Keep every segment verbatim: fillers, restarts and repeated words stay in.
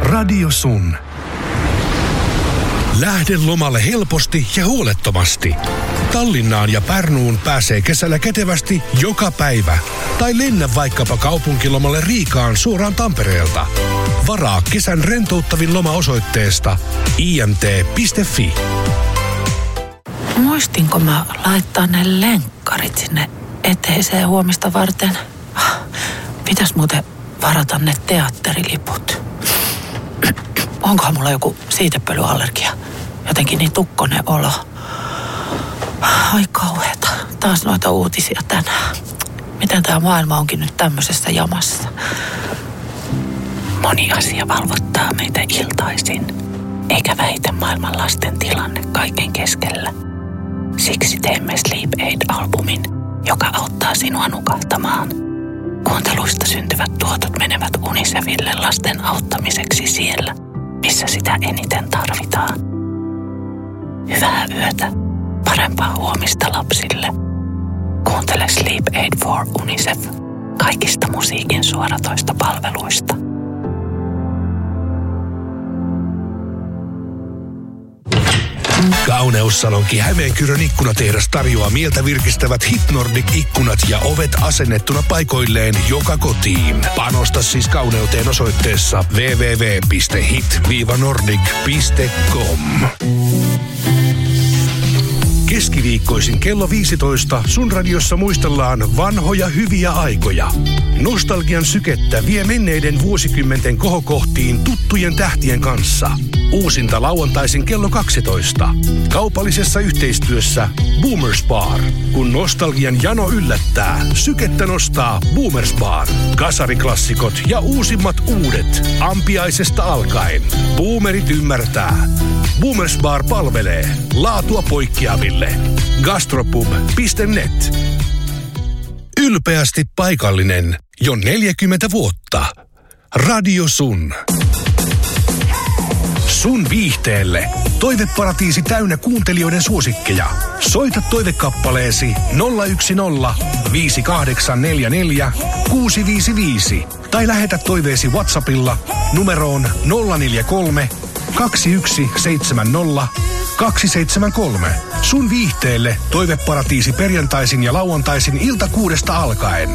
Radio Sun. Lähde lomalle helposti ja huolettomasti. Tallinnaan ja Pärnuun pääsee kesällä kätevästi joka päivä. Tai lennä vaikkapa kaupunkilomalle Riikaan suoraan Tampereelta. Varaa kesän rentouttavin loma osoitteesta i m t piste f i. Muistinko mä laittaa ne lenkkarit sinne eteiseen huomista varten? Pitäis muuten varata ne teatteriliput. Onkohan mulla joku siitepölyallergia? Jotenkin niin tukkonen olo. Ai kauheeta. Taas noita uutisia tänään. Miten tää maailma onkin nyt tämmöisessä jamassa? Moni asia valvottaa meitä iltaisin. Eikä väitä maailman lasten tilanne kaiken keskellä. Siksi teemme Sleep Aid-albumin, joka auttaa sinua nukahtamaan. Kuunteluista syntyvät tuotot menevät UNICEFille lasten auttamiseksi siellä, missä sitä eniten tarvitaan. Hyvää yötä, parempaa huomista lapsille. Kuuntele Sleep Aid for UNICEF kaikista musiikin suoratoista palveluista. Kauneussalonki Hämeenkyrön ikkunatehdas tarjoaa mieltä virkistävät Hit-Nordic-ikkunat ja ovet asennettuna paikoilleen joka kotiin. Panosta siis kauneuteen osoitteessa double-u double-u double-u piste hit nordic piste com. Keskiviikkoisin kello viisitoista Sun radiossa muistellaan vanhoja hyviä aikoja. Nostalgian sykettä vie menneiden vuosikymmenten kohokohtiin tuttujen tähtien kanssa. Uusinta lauantaisin kello kaksitoista. Kaupallisessa yhteistyössä Boomers Bar. Kun nostalgian jano yllättää, sykettä nostaa Boomers Bar. Kasariklassikot ja uusimmat uudet. Ampiaisesta alkaen. Boomerit ymmärtää. Boomers Bar palvelee. Laatua poikkeaville. gastropub piste net. Ylpeästi paikallinen. Jo neljäkymmentä vuotta. Radio Sun. Sun viihteelle. Toiveparatiisi täynnä kuuntelijoiden suosikkeja. Soita toivekappaleesi nolla yksi nolla viisi kahdeksan neljä neljä kuusi viisi viisi tai lähetä toiveesi WhatsAppilla numeroon nolla neljä kolme kaksi yksi seitsemän nolla kaksi seitsemän kolme. Sun viihteelle toiveparatiisi perjantaisin ja lauantaisin ilta kuudesta alkaen.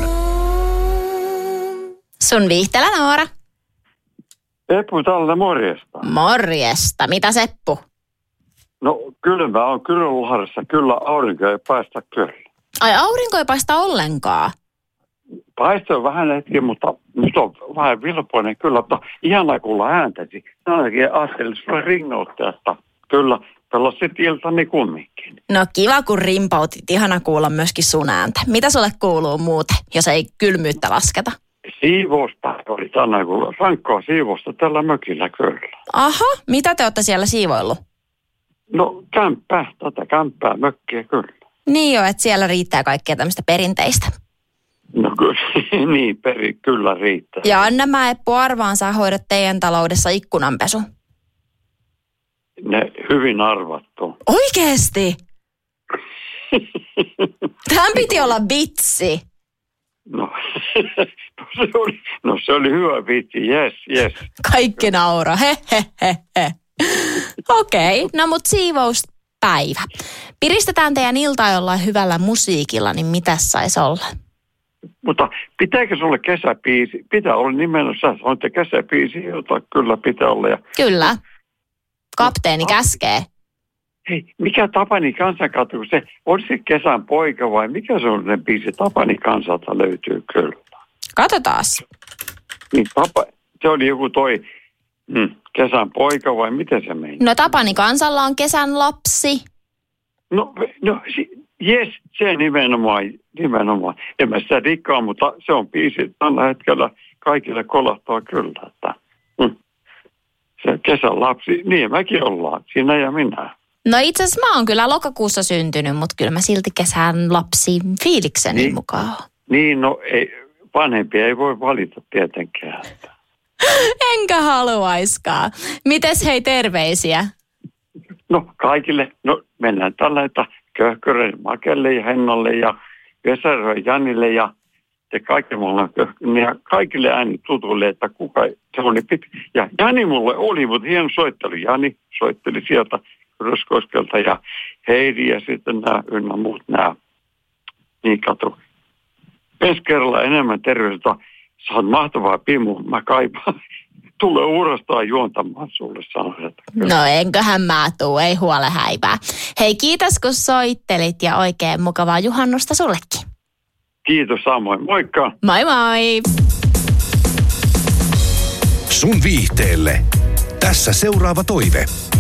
Sun viihteellä Noora. Seppu tällä morjesta. Morjesta. Mitä Seppu? No kylmä on Kyrönlahdessa. Kyllä aurinko ei paista kyllä. Ai aurinko ei paista ollenkaan? Paistoi vähän hetki, mutta musta on vähän vilpoinen kyllä. Mutta ihanaa kuulla ääntäsi. Ainakin ajattelin sulle ringoutta, että kyllä pelasit iltani kumminkin. No kiva kun rimpautit. Ihana kuulla myöskin sun ääntä. Mitä sulle kuuluu muuten, jos ei kylmyyttä lasketa? Siivousta oli tänään, kun rankkaa siivousta tällä mökillä kyllä. Aha, mitä te olette siellä siivoillut? No kämppää, tätä kämppää mökkiä kyllä. Niin jo, että siellä riittää kaikkea tämmöistä perinteistä. No kyllä, niin peri, kyllä riittää. Ja Anna mä Eppu arvaan, sä hoidat teidän taloudessa ikkunanpesu. Ne hyvin arvattu. Oikeesti? Tämän piti olla vitsi. No, no, se oli, no se oli hyvä vitsi, jes, jes. Kaikki naura, he he he he. Okei, okay, no mut siivouspäivä. Piristetään teidän iltaa jollain hyvällä musiikilla, niin mitäs sais olla? Mutta pitääkö sulle kesäbiisi? Pitää olla nimenomaan, sä sanoit kesäbiisi, jota kyllä pitää olla. Ja... Kyllä. Kapteeni käskee. Hei, mikä Tapani kansankatu, kun se on se kesän poika vai mikä se on se biisi? Tapani kansalta löytyy kyllä. Katsotaas. Niin, tapa, se oli joku toi hmm, kesän poika vai miten se meni? No Tapani kansalla on kesän lapsi. No, no jes, se nimenomaan, nimenomaan. En mä sitä rikkaa, mutta se on biisi tällä hetkellä kaikille kolahtaa kyllä. Että, hmm, se kesän lapsi, niin mäkin ollaan, sinä ja minä. No itse asiassa mä oon kyllä lokakuussa syntynyt, mutta kyllä mä silti kesän lapsi fiilikseni niin, mukaan. Niin, no ei, vanhempia ei voi valita tietenkään. Enkä haluaiskaan. Mites hei terveisiä? No kaikille, no mennään tällä, että Köhkörön Makelle ja Hennalle ja Vesarojen Janille ja ja kaikki mulle, kaikille ääni tutuille, että kuka se oli pitkä. Ja Jani mulle oli, mutta hieno soitteli. Jani soitteli sieltä Ryskoskelta ja Heidi ja sitten nämä ynnä muut nämä. Niin katso. Ensi kerralla enemmän terveyttä. Sä oot mahtavaa Pimu. Mä kaipaan. Tule uudestaan juontamaan sulle, sanoin. No enköhän mä tuu, ei huole häivää. Hei, kiitos kun soittelit ja oikein mukavaa juhannusta sullekin. Kiitos samoin. Moikka. Moi moi. Sun viihteelle. Tässä seuraava toive.